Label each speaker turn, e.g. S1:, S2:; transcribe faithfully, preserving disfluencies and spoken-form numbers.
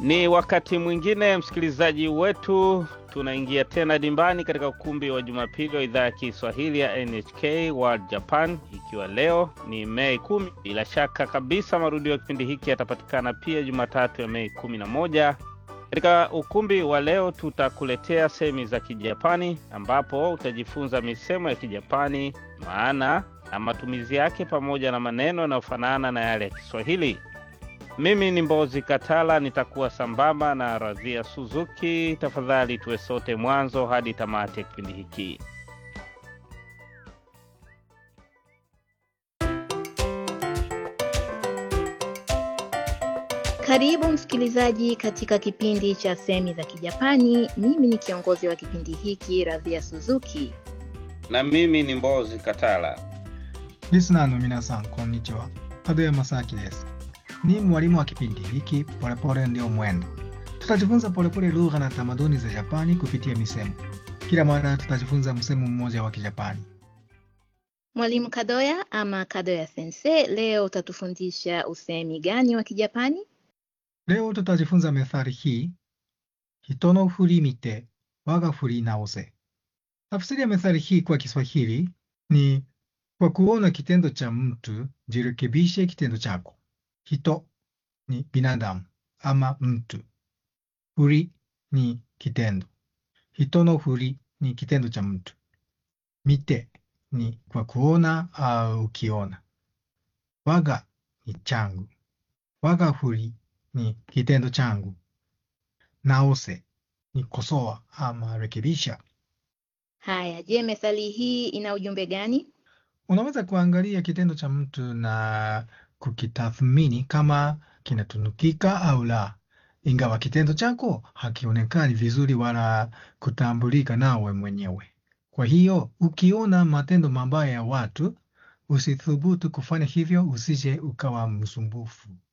S1: Ni wakati mwingine msikilizaji wetu, tunaingia tena dimbani katika ukumbi wa Jumapili wa idhaa ya Kiswahili ya N H K World Japan, ikiwa leo ni Mei kumi. Bila shaka kabisa marudio ya kipindi hiki yatapatikana pia Jumatatu ya Mei kumi na moja. Katika ukumbi wa leo tutakuletea semi za Kijapani, ambapo utajifunza misemo ya Kijapani, maana na matumizi yake pamoja na maneno yanayofanana na yale ya Kiswahili. Mimi ni Mbozi Katala, nitakuwa sambamba na Radhia Suzuki. Tafadhali tuwe sote mwanzo hadi tamati ya kipindi hiki.
S2: Karibu msikilizaji katika kipindi cha semi za Kijapani. Mimi ni kiongozi wa kipindi hiki, Radhia Suzuki.
S1: Na mimi ni Mbozi Katala.
S3: Listener no minasan, konnichiwa. Kadoyama Saki desu. Ni mwalimu wa kipindi hiki Polepole Ndio Mwendo. Tutajifunza polepole lugha na tamaduni za Japani kupitia misemo. Kila mara tutajifunza msemo mmoja wa Kijapani.
S2: Mwalimu Kadoya ama Kadoya Sensei, leo utatufundisha usemi gani wa Kijapani?
S3: Leo tutajifunza methali hii, hito no furi mite, waga furi naose. Tafsiri ya methali hii kwa Kiswahili ni, kwa kuona kitendo cha mtu, jirekebishe kitendo chako. Hito ni binadamu ama mtu. Furi ni kitendo. Hito no furi ni kitendo cha mtu. Mite ni kwa kuona au ukiona. Waga ni changu. Waga furi ni kitendo changu. Naose ni kosoa ama rekebisha.
S2: Haya, je, methali hii ina ujumbe gani?
S3: Unaweza kuangalia kitendo cha mtu na kukitathmini kama kinatunukika au la. Ingawa kitendo chako hakionekani vizuri wala kutambulika nawe mwenyewe. Kwa hiyo, ukiona matendo mabaya ya watu, usithubutu kufanya hivyo, usije ukawa msumbufu.